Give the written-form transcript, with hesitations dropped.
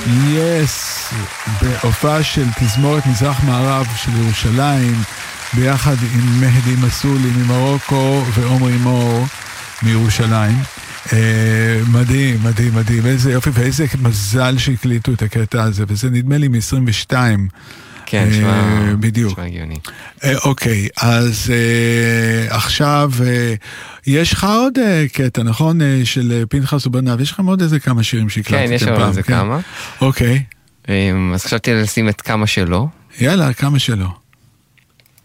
יס, בהופעה של תזמורת מזרח מערב של ירושלים, ביחד עם מהדי מסולי ממרוקו ועומרי מור מירושלים. מדהים, מדהים, מדהים. איזה יופי ואיזה מזל שהקליטו את הקטע הזה, וזה נדמה לי מ-22. כן, בדיוק. נשמע הגיוני. אוקיי, אז עכשיו יש לך עוד קטע, נכון? של פנחס וברנב, יש לכם עוד איזה כמה שירים שהקלטתם פעם. כן, יש עוד איזה כמה. אוקיי. אז חשבתי לשים את כמה שלו. יאללה, כמה שלו.